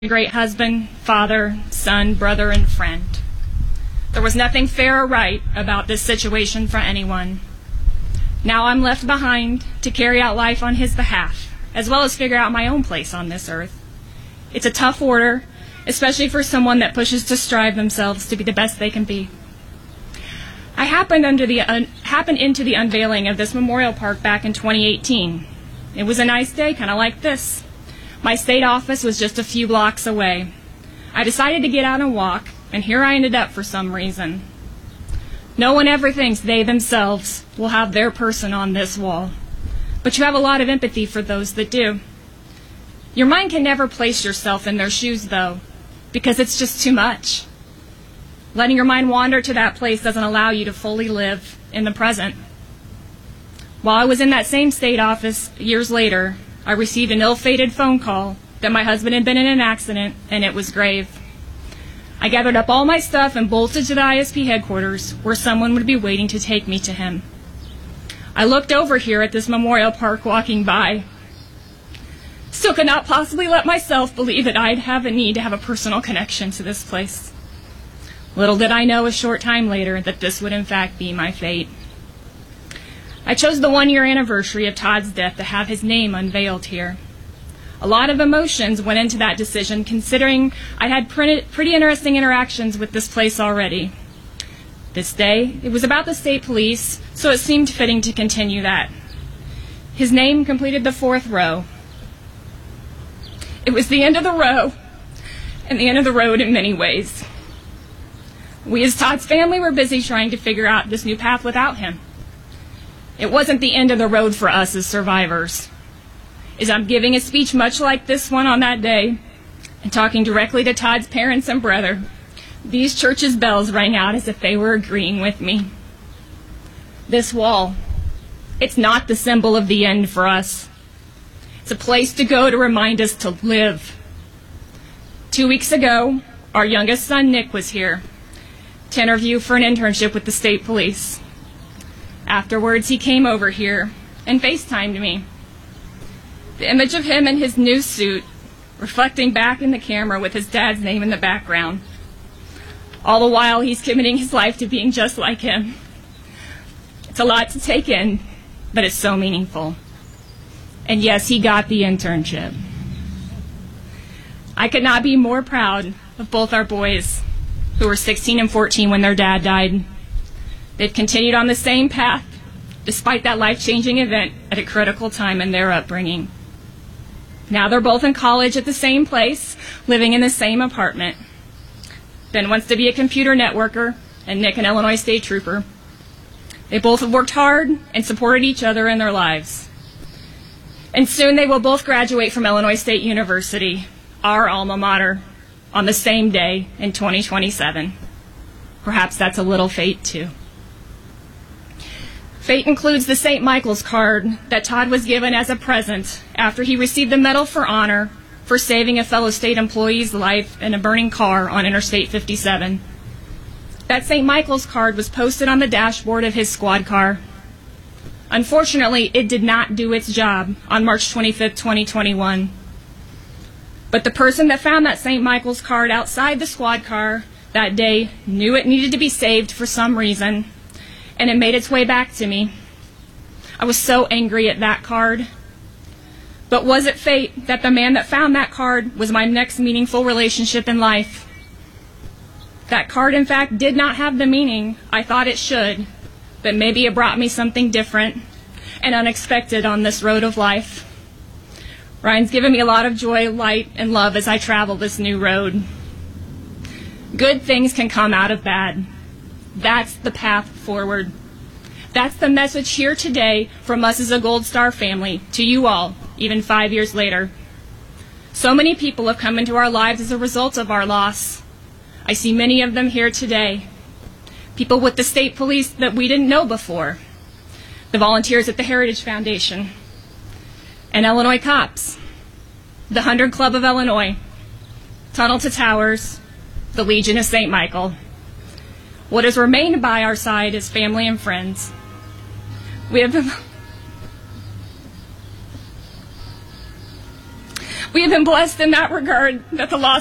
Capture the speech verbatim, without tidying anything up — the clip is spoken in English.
a great husband, father, son, brother, and friend. There was nothing fair or right about this situation for anyone. Now I'm left behind to carry out life on his behalf, as well as figure out my own place on this earth. It's a tough order, especially for someone that pushes to strive themselves to be the best they can be. I happened, under the, uh, happened into the unveiling of this memorial park back in twenty eighteen. It was a nice day, kind of like this. My state office was just a few blocks away. I decided to get out and walk, and here I ended up for some reason. No one ever thinks they themselves will have their person on this wall, but you have a lot of empathy for those that do. Your mind can never place yourself in their shoes, though, because it's just too much. Letting your mind wander to that place doesn't allow you to fully live in the present. While I was in that same state office years later, I received an ill-fated phone call that my husband had been in an accident and it was grave. I gathered up all my stuff and bolted to the I S P headquarters where someone would be waiting to take me to him. I looked over here at this memorial park walking by. Still could not possibly let myself believe that I'd have a need to have a personal connection to this place. Little did I know a short time later that this would in fact be my fate. I chose the one-year anniversary of Todd's death to have his name unveiled here. A lot of emotions went into that decision, considering I had pretty, pretty interesting interactions with this place already. This day, it was about the state police, so it seemed fitting to continue that. His name completed the fourth row. It was the end of the row, and the end of the road in many ways. We as Todd's family were busy trying to figure out this new path without him. It wasn't the end of the road for us as survivors. As I'm giving a speech much like this one on that day, and talking directly to Todd's parents and brother, these church's bells rang out as if they were agreeing with me. This wall, it's not the symbol of the end for us. It's a place to go to remind us to live. Two weeks ago, our youngest son, Nick, was here to interview for an internship with the state police. Afterwards, he came over here and FaceTimed me. The image of him in his new suit, reflecting back in the camera with his dad's name in the background. All the while, he's committing his life to being just like him. It's a lot to take in, but it's so meaningful. And yes, he got the internship. I could not be more proud of both our boys, who were sixteen and fourteen when their dad died. They've continued on the same path, despite that life-changing event at a critical time in their upbringing. Now they're both in college at the same place, living in the same apartment. Ben wants to be a computer networker, and Nick an Illinois State Trooper. They both have worked hard and supported each other in their lives. And soon they will both graduate from Illinois State University, our alma mater, on the same day in twenty twenty-seven. Perhaps that's a little fate, too. Fate includes the Saint Michael's card that Todd was given as a present after he received the Medal for Honor for saving a fellow state employee's life in a burning car on Interstate fifty-seven. That Saint Michael's card was posted on the dashboard of his squad car. Unfortunately, it did not do its job on March twenty-fifth, twenty twenty-one. But the person that found that Saint Michael's card outside the squad car that day knew it needed to be saved for some reason, and it made its way back to me. I was so angry at that card. But was it fate that the man that found that card was my next meaningful relationship in life? That card, in fact, did not have the meaning I thought it should, but maybe it brought me something different and unexpected on this road of life. Ryan's given me a lot of joy, light, and love as I travel this new road. Good things can come out of bad. That's the path forward. That's the message here today from us as a Gold Star family to you all, even five years later. So many people have come into our lives as a result of our loss. I see many of them here today. People with the state police that we didn't know before. The volunteers at the Heritage Foundation. And Illinois cops. The Hundred Club of Illinois. Tunnel to Towers. The Legion of Saint Michael. What has remained by our side is family and friends. We have been, We have been blessed in that regard that the law